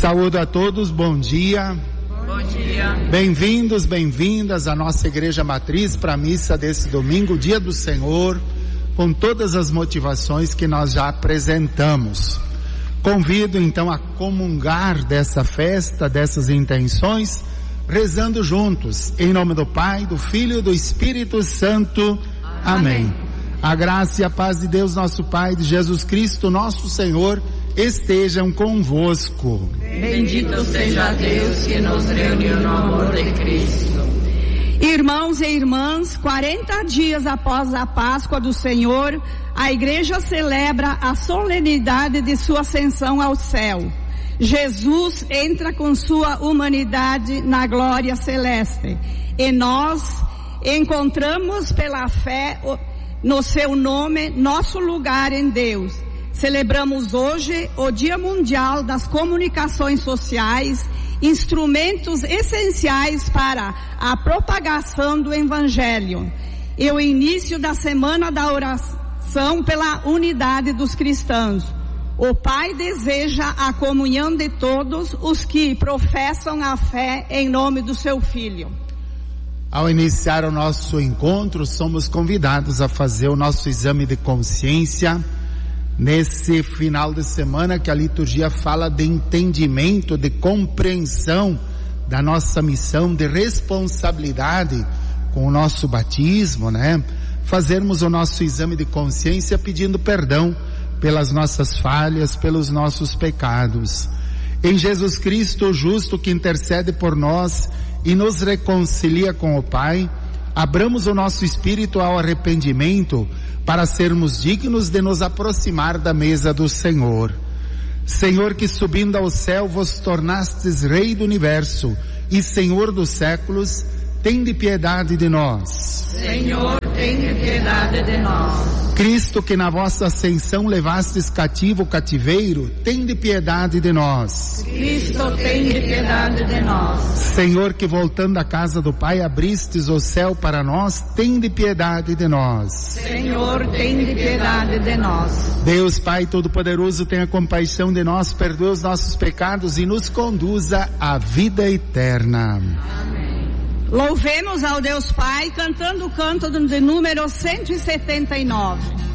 Saúdo a todos, bom dia. Bom dia. Bem-vindos, bem-vindas à nossa Igreja Matriz para a missa desse domingo, Dia do Senhor, com todas as motivações que nós já apresentamos. Convido então a comungar dessa festa, dessas intenções, rezando juntos, em nome do Pai, do Filho e do Espírito Santo. Amém. A graça e a paz de Deus, nosso Pai, de Jesus Cristo, nosso Senhor, estejam convosco. Bendito seja Deus que nos reuniu no amor de Cristo. Irmãos e irmãs, 40 dias após a Páscoa do Senhor, a Igreja celebra a solenidade de sua ascensão ao céu. Jesus entra com sua humanidade na glória celeste e nós encontramos pela fé no seu nome nosso lugar em Deus. Celebramos hoje o Dia Mundial das Comunicações Sociais, instrumentos essenciais para a propagação do Evangelho, e o início da Semana da Oração pela unidade dos cristãos. O Pai deseja a comunhão de todos os que professam a fé em nome do seu Filho. Ao iniciar o nosso encontro, somos convidados a fazer o nosso exame de consciência nesse final de semana que a liturgia fala de entendimento, de compreensão da nossa missão, de responsabilidade com o nosso batismo, né? Fazermos o nosso exame de consciência pedindo perdão pelas nossas falhas, pelos nossos pecados. Em Jesus Cristo, o justo que intercede por nós e nos reconcilia com o Pai, abramos o nosso espírito ao arrependimento para sermos dignos de nos aproximar da mesa do Senhor. Senhor, que subindo ao céu vos tornastes Rei do Universo e Senhor dos séculos, tende piedade de nós. Senhor, tenha piedade de nós. Cristo, que na vossa ascensão levastes cativo o cativeiro, tende piedade de nós. Cristo, tenha piedade de nós. Senhor, que voltando à casa do Pai abristes o céu para nós, tende piedade de nós. Senhor, tenha piedade de nós. Deus Pai Todo-Poderoso, tenha compaixão de nós, perdoe os nossos pecados e nos conduza à vida eterna. Amém. Louvemos ao Deus Pai cantando o canto de número 179.